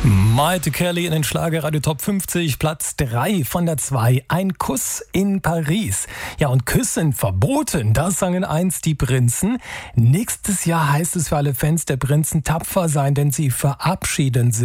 Maite Kelly in den Schlagerradio Top 50, Platz 3 von der 2. Ein Kuss in Paris. Ja, und Küssen verboten, das sangen einst die Prinzen. Nächstes Jahr heißt es für alle Fans der Prinzen tapfer sein, denn sie verabschieden sich.